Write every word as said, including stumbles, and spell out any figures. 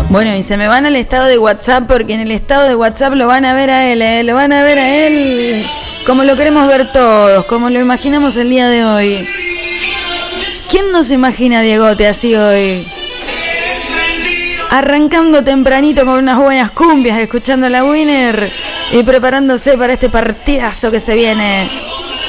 Bueno, y se me van al estado de WhatsApp porque en el estado de WhatsApp lo van a ver a él, ¿eh? Lo van a ver a él como lo queremos ver todos, como lo imaginamos el día de hoy. ¿Quién nos imagina a Diegote así hoy? Arrancando tempranito con unas buenas cumbias, escuchando la Winner y preparándose para este partidazo que se viene.